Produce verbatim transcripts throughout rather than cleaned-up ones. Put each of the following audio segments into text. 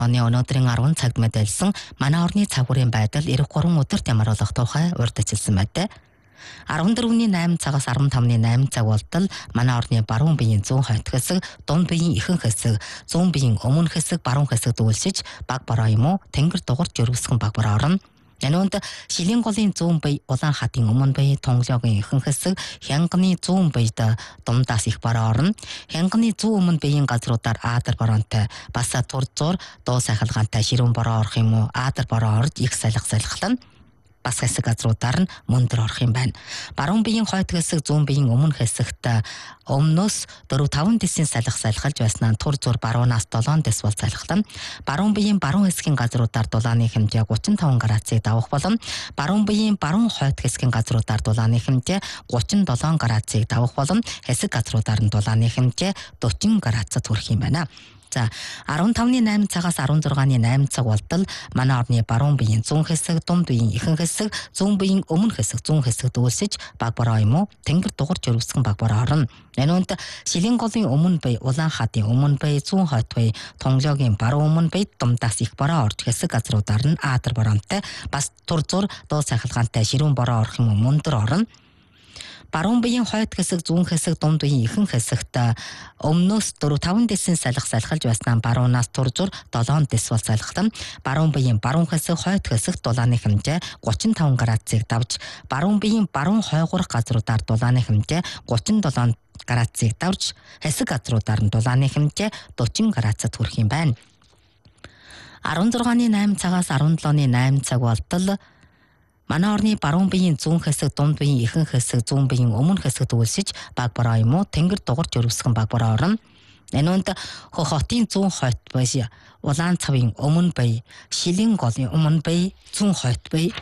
Оны өнөөдрийн арван цагт мэдээлсэн манай орны цагуурын байдал эх гурван өдөрт ямаруулах тухай урьдчилсан байдаг. арван дөрөвний найман цагаас арван тавны найман цаг болтол манай орны баруун биеийн зүүн хойд хэсэг, дунд биеийн ихэнх хэсэг, зүүн биеийн өмнө хэсэг, баруун хэсэг дүүлшиж баг бороо юм уу тэнгэр дугуйр жиргэсгэн баг бороо орно. Энэнд шилийн голын зүүн бие, улаан хатын өмнө бие, тонглогийн ихэнх хэсэг, хянганы зүүн биед дундаас их бороо орно. Хянганы зүүн өмнө биеийн газруудаар аадар бороонтой бас тур зур дуу сахилгаантай ширүүн бороо орох юм уу аадар бороо орж их салхи салхилна. Бас хэсэг газруудаар нь мөндөр орох юм байна. Баруун биеийн хойд хэсэг, зүүн биеийн өмнө хэсэгт өмнөөс дөрөв таван дисийн салхи салхилж байснаа тур зур баруунаас долоон дис бол салхилна. Баруун биеийн баруун хэсгийн газруудаар дулааны хэмжээ гучин таван градусыг давах болно. Баруун биеийн баруун хойд хэсгийн газруудаар дулааны хэмжээ гучин долоон градусыг давах болно. Хэсэг газруудаар нь дулааны хэмжээ дөрвөн градусад хүрэх юм байна. За арван тавны найман цагаас арван зургааны найман цаг болтол манай орны баруун биеийн зүүн хэсэг, дунд биеийн ихэнх хэсэг, зүүн биеийн өмнө хэсэг, зүүн хэсэг дүүлсэж баг бороо юм уу тэнгэр дугуйр жиргэсгэн баг бороо орно. Энүүнд шилийн голын өмнө бие, улаан хатын өмнө бие, зүүн хойд бие, тонглогийн баруун өмнө бие дундаас их бороо орж хэсэг газруудаар нь аадар бороонтой бас тур зур дуу сахилгаантай ширүүн бороо орох юм уу мөндөр орно. Баруун биеийн хойд хэсэг, зүүн хэсэг, дунд биеийн ихэнх хэсэгт өмнөөс дөрөв таван дисийн салхи салхилж байснаа баруунаас тур зур долоон дис бол салхилна. Баруун биеийн баруун хэсэг, хойд хэсэгт дулааны хэмжээ гучин таван градусыг давж, баруун биеийн баруун хойгуурх газруудаар дулааны хэмжээ гучин долоон градусыг давж, хэсэг газруудаар нь дулааны хэмжээ дөрвөн градусад хүрэх юм байна. арван зургааны найман цагаас арван долооны найман цаг болтол манай орны баруун биеийн зүүн хэсэг, дунд биеийн ихэнх хэсэг, зүүн биеийн өмнө хэсэг дүүлсэж баг бороо юм уу тэнгэр дугуйр жиргэсгэн баг бороо орно. Энүүнд хотын зүүн хойд бие, улаан цавын өмнө бие, шилийн голын өмнө бие, зүүн хойд бие,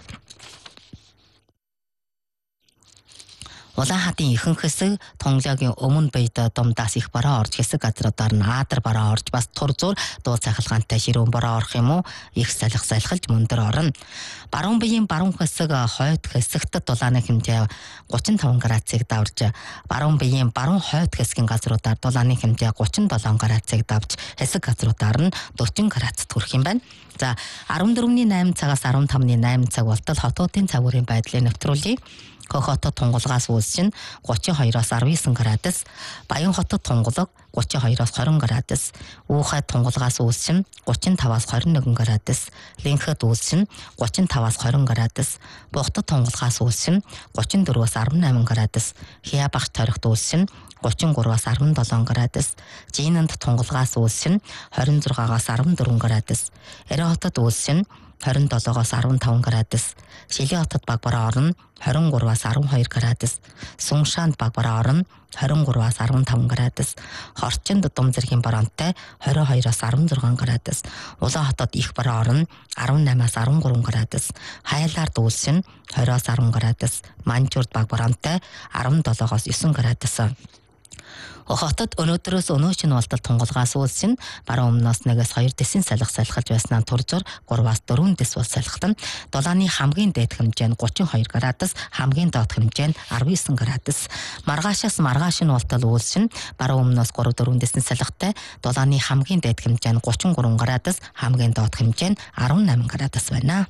улаан хатын ихэнх хэсэг, тонглогийн өмнө биед дундаас их бороо орж хэсэг газруудаар нь аадар бороо орж бас тур зур дуу сахилгаантай ширүүн бороо орох юм уу их салхи салхилж мөндөр орно. Баруун биеийн баруун хэсэг, хойд хэсэгт дулааны хэмжээ гучин таван градусыг давж, баруун биеийн баруун хойд хэсгийн газруудаар дулааны хэмжээ гучин долоон градусыг давж, хэсэг газруудаар нь дөрвөн градусд хүрэх юм байна. За арван дөрөвний найман цагаас арван тавны найман цаг болтол хотуудын цагуурын байдлыг нэвтрүүлье. Хотод тунгалгаас үүсчин гучин хоёроос арван девять градус, Баян хотод тунгалаг гучин хоёроос хорин градус, Уухай тунгалгаас үүсчин гучин таваас хорин нэгэн градус, Линхэд үүсчин гучин таваас хорин градус, Бухтад тунгалгаас үүсчин гучин дөрвөөс арван найман градус, Хиябагч торихт үүсчин гучин гурваас арван долоон градус, Жинанд тунгалгаас үүсчин хорин зургаагаас арван дөрвөн градус, Эрэ хотод үүсчин хорин долоогоос арван таван градус, Шилийн хотод баг бороо орно хорин гурваас арван хоёр градус, Сүншаанд баг бороо орно хорин гурваас арван таван градус, Хорчинд дум зэргийн бороонтой хорин хоёроос арван зургаан градус, Улаан хотод их бороо орно арван наймаас арван гурван градус, Хайлаар дүүлшин двадцать-оос арван градус, Манжуурд баг бороонтой арван долоогоос девять градус. Хотод өнөөдрөөс өнөөчн болтол тунгалгаас үйлсэн баруун өмнөөс нэгээс хоёр дисийн салхи салхилж байснаа тур зур гурваас дөрвөн дис бол салхилна. Дулааны хамгийн дээд хэмжээ нь гучин хоёр градус, хамгийн доод хэмжээ нь арван девять градус. Маргаашаас маргааш нь болтол үйлсэн баруун өмнөөс гурав дөрвөн дисийн салхитай, дулааны хамгийн дээд хэмжээ нь гучин гурван градус, хамгийн доод хэмжээ нь арван найман градус байна.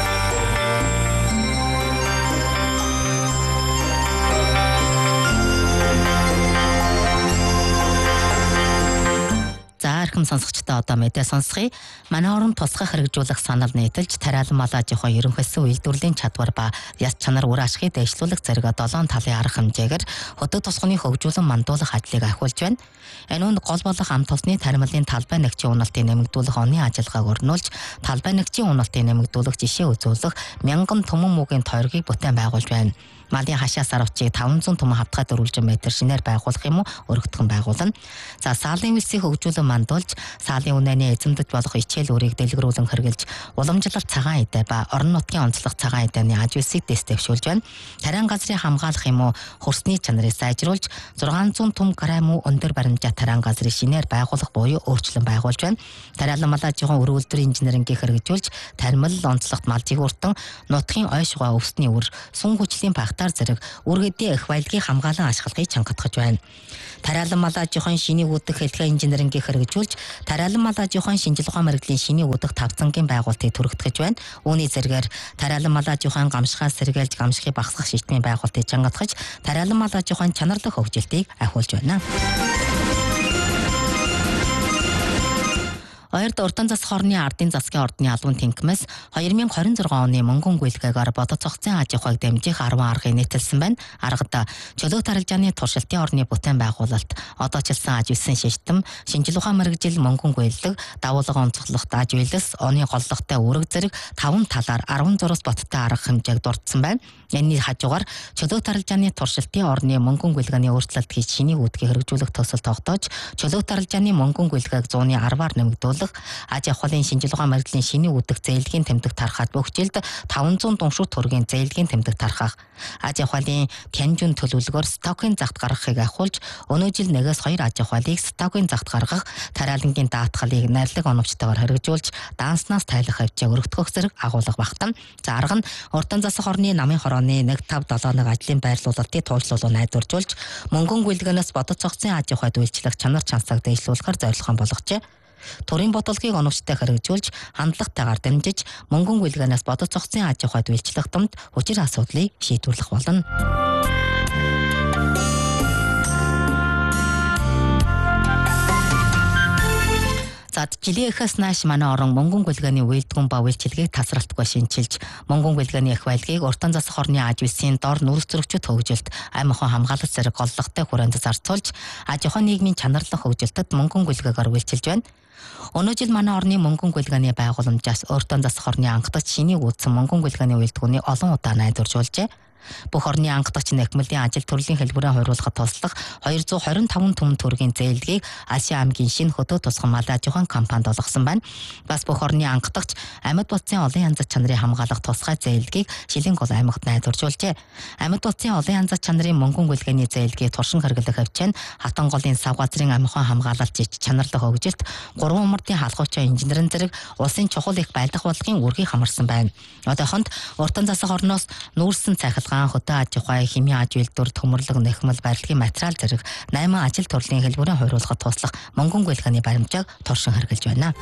За архим сонсогчдоо одоо мэдээ сонсгоё. Манай орон туслах хэрэгжүүлэх санал нийтэлж тариалан малаажийнхаа ерөнхийлсөн үйлдвэрлэлийн чадвар ба яс чанар үр ашгийг дэвшлүүлэх зэрэг долоон талын арга хэмжээгээр хөдөө тусганы хөгжүүлэн мандуулах ажлыг ахиулж байна. Энүүнд гол болох ам тусны таримлын талбай нэгжийн уналтыг нэмэгдүүлэх оны ажиллагааг өрнүүлж, талбай нэгжийн уналтыг нэмэгдүүлэх жишээ үзүүлэх мянган түмэн мөгийн тойргийг бүтээн байгуулж байна. Малын хашаа сарвчийг таван зуун түмэн хавтгай дөрвөлжин метр шинээр байгуулах юм уу өргөдгөн байгуулна. За саалын үлсийг хөгжүүлэн мандуулж, саалын үнэний эзэмдэж болох ичээл үрийг дэлгэрүүлэн хэрэгжилж, уламжлалт цагаан эдэ ба орон нутгийн онцлог цагаан эдэний аж үлсийг тест дэвшүүлж байна. Тариан газрыг хамгаалах юм уу хөрсний чанарыг сайжруулж, зургаан зуун түм грамм өндөр баримжаа тариан газрыг шинээр байгуулах буюу өөрчлөн байгуулж байна. Тариалан малаажийн өр үйлдвэрийн инженерингийг хэрэгжүүлж, таримл онцлогт малжиг уртан нутгийн ой шугай өвсний үр, сүн хүчлийн багтаар зэрэг үргэдийн эх баялагийг хамгаалан ашиглахыг чангатгаж байна. Тариалан малаажийн шинийг үүдэх хэлхээ инженерингийг хэрэгжүүлж, хэрэгжүүлж тариалан мал аж ахуйн шинжилгээ ухаан мэргэжлийн шиний өдөх тавцангийн байгуулалтыг түрэгтгэж байна. Үүний зэрэгээр тариалан мал аж ахуйн гамшихаа сэргийлж гамшихыг багасгах шийдвэрийн байгуулалтыг чангатгаж тариалан мал аж ахуйн чанарлах хөгжилтийг ахиулж байна. Хоёрд урдан засах орны ардын засгийн ордны албан тэнхимээс две тысячи двадцать шесть оны мөнгөн гүйлгээгээр бодит цогцын аж ахуйг дэмжих арван аргыг нийтэлсэн байна. Аргад чөлөө тарилжааны туршилтын орны бүтээн байгуулалт, одоочилсан аж үйлсэн шиштэм, шинжил ухаан мэргэжил мөнгөн гүйлэг, давуулга онцлогт аж үйлс, оны голлогтой үүрэг зэрэг таван талаар арван зураг боттой арга хэмжээг дурдсан байна. Энэний хажуугаар чөлөө тарилжааны туршилтын орны мөнгөн гүйлгээний өөрчлөлт хийж шиний үүдгийг хэрэгжүүлэх төсөл тогтоож, чөлөө тарилжааны мөнгөн гүйлгээг зууны арваар нэмэгдүүлэх, аж ахуйн шинжил ухаан мэргэжлийн шиний үүдэх зээлгийн тэмдэг тархаад бүх жилд таван зуун дуншуу төгрөгийн зээлгийн тэмдэг тархах, аж ахуйн тянжин төлөвлөгөөр стокын загт гаргахыг ахиулж, өнөө жил нэгээс хоёр аж ахуйлыг стокын загт гаргах, тариалангийн даатгалыг найрлаг оновчтойгоор хэрэгжүүлж, данснаас тайлах хавьчаа өргөтгөх зэрэг агуулга багтана. За арга нь урдан засах орны намын хорооны нэг тавь долооног ажлын байрлуулалтыг туушлуулан найдваржуулж, мөнгөн гүйлгээнээс бодит цогцын аж ахуйд үйлчлэх чанар чансааг дэвшлүүлэхээр зорилгоон болгожээ. Төрийн бодлогыг оновчтой хэрэгжүүлж, хандлагатайгаар дамжиж, мөнгөн гүйлгээнээс бодит цогцын аж ахуйд үйлчлэх тумд хүчир асуудлыг шийдвэрлэх болно. За жилийн эхээс нааш манай орон мөнгөн гүйлгээний үйлдвэн ба үйлчилгээг тасралтгүй шинчилж, мөнгөн гүйлгээний их байлгийг урдан засах орны аж үйлсийн дор нүүрс зөрөгчөд хөгжилт, ам ахуйн хамгаалалт зэрэг голлогтой хүрээнд зарцуулж, аж ахуйн нийгмийн чанарлах хөгжилтэд мөнгөн гүйлгээгээр үйлчилж байна. Өнөө жил манай орны мөнгөн гүйлгээний байгууламжаас урдан засах орны анхдагч шиний үүдсэн мөнгөн гүйлгээний үйлдвэнийг олон удаа найдваржуулжээ. Бүх орны анхдагч нэхмэлийн ажил төрлийн хэлбэрээ хориулахад туслах двести двадцать пять түмэн төгрөгийн зээлгийг Асын аймгийн шинэ хөдөө тусган мал аж ахуйн компанид олгосон байна. Бас бүх орны анхдагч амьд бодисын олон янзын чанарыг хамгаалах тусгай зээлгийг Шилэнгол аймагт найдваржуулжээ. Амьд бодисын олон янзын чанарын мөнгөн гүйлгээний зээлгийг туршин хэрэглэх хавьчаа нь Хатанголын сав газрын ам ахуйн хамгаалалт жиж чанарлах хөгжилт, гурван умардын халхуучаа инженерийн зэрэг улсын чухал их байлдах бодлогын үргийг хамарсан байна. Одоохонд урдан засах орноос нүүрсэн цахилгаан, хөдөө аж ахуй, химийн аж үйлдвэр, төмөрлөг, нэхмэл, барилгын материал зэрэг найман ажил төрлийн хэлбэрээ хориулахад туслах мөнгөн гүйлгээний баримжааг туршин хэрэгжилж байна.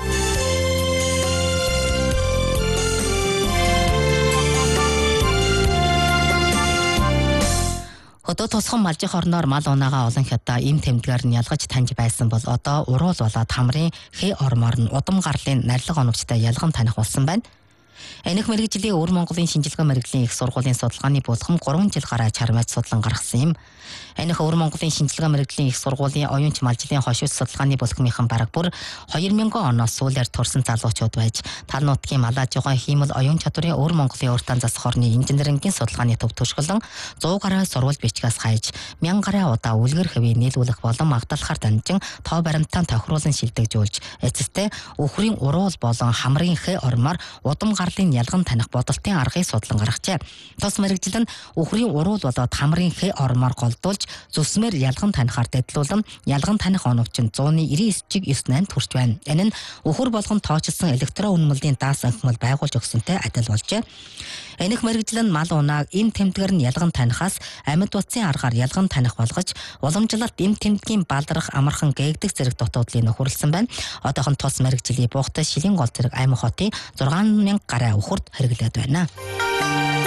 Хөдөө тусган малжих орноор мал унаагаа олон хятаа им тэмдгээр нь ялгаж таньж байсан бол одоо уруул болоод хамрын хэ ормоор нь удам гарлын нарилга оновчтой ялган таних болсон байна. Энэх мэргэжлийн Өвөр Монголын шинжилгээ мэргэжлийн их сургуулийн судалгааны булгам гурван жил гараа чармайж судлан гаргасан юм. Энэх Өвөр Монголын шинжилгээ мэргэжлийн их сургуулийн оюунч малжлын хошууд судалгааны булгамынхан бараг бүр две тысячи оноос сүүлээр турсан залуучууд байж, тал нутгийн мал аж ахуйн хиймэл оюун чадварын Өвөр Монголын уртан засах орны инженерингийн судалгааны төв төшгөлөн сто гаруй сурвалж бичгээс хайж, мянга гаруй удаа үлгэр хэвийг нийлүүлэх болон магтаалахаар дамжин тоо баримтаа тохируулан шилдэгжүүлж, эцэстээ үхрийн уруул болон хамрын хэ ормоор удам гарлын ялган таних бодолтын аргыг судлан гаргажээ. Тус мэргэжил нь үхрийн уруул болоод хамрын хэ ормоор голдуулж, зүсмээр ялган танихаар дэдлүүлэн ялган таних оновч нь one ninety-nine point nine хүрч байна. Энэ нь үхэр болгон тоочилсан электрон үнэмлэлийн даас анхмал байгуулж өгсөнтэй адил болжээ. Энэх мэргэжил нь мал унааг им тэмдгээр нь ялган танихаас амьд утсын аргаар ялган таних болгож, уламжлалт им тэмдгийн балдрах, амархан гээгдэх зэрэг дутуудлыг нөхөрлсөн байна. Одоохон тус мэргэжлийн буухтай Шилэнгол зэрэг аймаг хотын six thousand гаруй үхэрд хэрэглээд байна.